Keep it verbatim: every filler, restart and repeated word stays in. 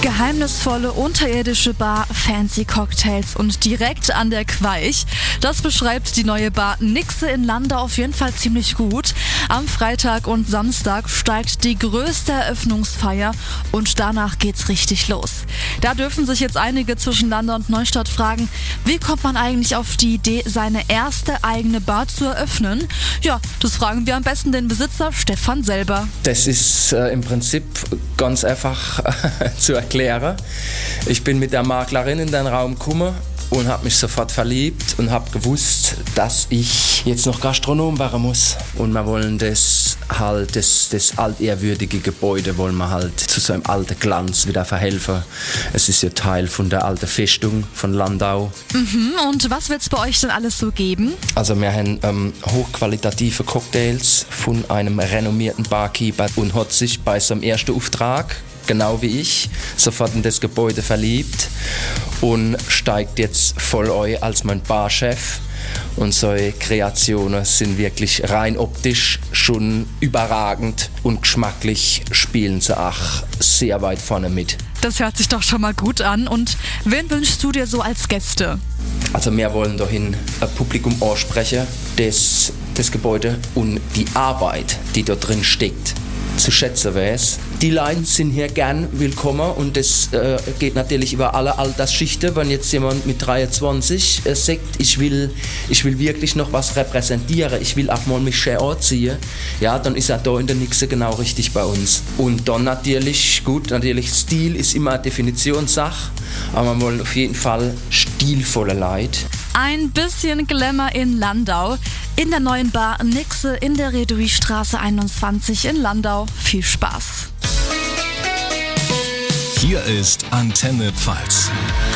Geheimnisvolle unterirdische Bar, fancy Cocktails und direkt an der Queich. Das beschreibt die neue Bar Nixe in Landau auf jeden Fall ziemlich gut. Am Freitag und Samstag steigt die größte Eröffnungsfeier und danach geht's richtig los. Da dürfen sich jetzt einige zwischen Landau und Neustadt fragen, wie kommt man eigentlich auf die Idee, seine erste eigene Bar zu eröffnen? Ja, das fragen wir am besten den Besitzer Stefan selber. Das ist äh, im Prinzip ganz einfach äh, zu erklären. Ich bin mit der Maklerin in den Raum gekommen und habe mich sofort verliebt und habe gewusst, dass ich jetzt noch Gastronom werden muss. Und wir wollen das halt, das, das altehrwürdige Gebäude wollen wir halt zu so einem alten Glanz wieder verhelfen. Es ist ja Teil von der alten Festung von Landau. Mhm, und was wird es bei euch denn alles so geben? Also wir haben ähm, hochqualitative Cocktails von einem renommierten Barkeeper und hat sich bei seinem ersten Auftrag, genau wie ich, sofort in das Gebäude verliebt und steigt jetzt voll ein als mein Barchef. Und solche Kreationen sind wirklich rein optisch schon überragend und geschmacklich spielen sie auch sehr weit vorne mit. Das hört sich doch schon mal gut an. Und wen wünschst du dir so als Gäste? Also wir wollen dahin ein Publikum ansprechen, das das Gebäude und die Arbeit, die dort drin steckt, zu schätzen weiß. Die Leute sind hier gern willkommen und das äh, geht natürlich über alle Altersschichten. Wenn jetzt jemand mit dreiundzwanzig äh, sagt, ich will, ich will wirklich noch was repräsentieren, ich will auch mal mich schön anziehen, ja, dann ist er da in der Nixe genau richtig bei uns. Und dann natürlich, gut, natürlich Stil ist immer eine Definitionssache, aber wir wollen auf jeden Fall stilvolle Leute. Ein bisschen Glamour in Landau. In der neuen Bar Nixe in der Reduistraße einundzwanzig in Landau. Viel Spaß! Hier ist Antenne Pfalz.